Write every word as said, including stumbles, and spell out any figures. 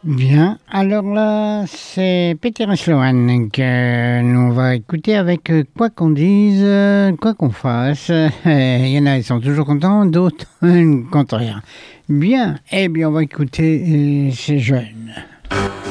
Bien, alors là, c'est Peter et Sloan que nous va écouter avec euh, quoi qu'on dise, euh, quoi qu'on fasse. Euh, Il y en a, ils sont toujours contents, d'autres ne comptent rien. Bien, eh bien, on va écouter euh, ces jeunes.